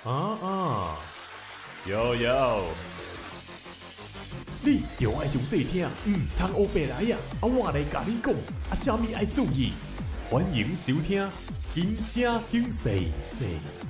有，你着爱详细听，通黑白来呀！我来甲你讲，啥物爱注意？欢迎收听，金声金细细。